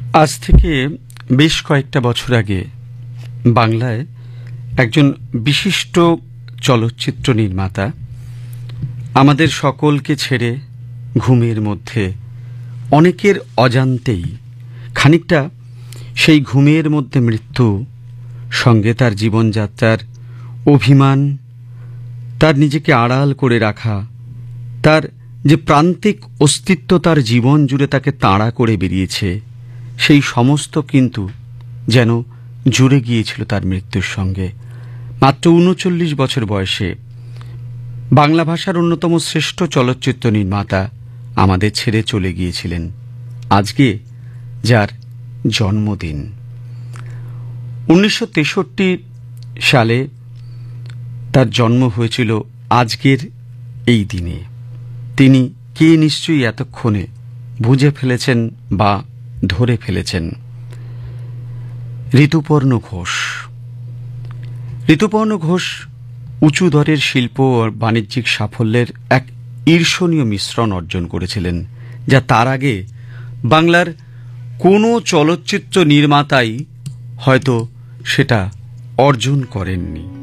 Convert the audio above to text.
আজ থেকে বেশ কয়েকটা বছর আগে বাংলায় একজন বিশিষ্ট চলচ্চিত্র নির্মাতা আমাদের সকলকে ছেড়ে ঘুমের মধ্যে অনেকের অজান্তেই খানিকটা সেই ঘুমের মধ্যে মৃত্যু, সঙ্গে তার জীবনযাত্রার অভিমান, তার নিজেকে আড়াল করে রাখা, তার যে প্রান্তিক অস্তিত্ব তার জীবন জুড়ে তাকে তাড়া করে বেরিয়েছে, সেই সমস্ত কিন্তু যেন জুড়ে গিয়েছিল তার মৃত্যুর সঙ্গে। মাত্র ৩৯ বছর বয়সে বাংলা ভাষার অন্যতম শ্রেষ্ঠ চলচ্চিত্র নির্মাতা আমাদের ছেড়ে চলে গিয়েছিলেন। আজকে যার জন্মদিন ১৯৬৩ সালে তার জন্ম হয়েছিল আজকের এই দিনে। তিনি কে নিশ্চয়ই এতক্ষণে বুঝে ফেলেছেন বা ধরে ফেলেছেন। ঋতুপর্ণ ঘোষ। ঋতুপর্ণ ঘোষ উঁচু দরের শিল্প ও বাণিজ্যিক সাফল্যের এক ঈর্ষণীয় মিশ্রণ অর্জন করেছিলেন, যা তার আগে বাংলার কোনো চলচ্চিত্র নির্মাতাই হয়তো সেটা অর্জন করেননি।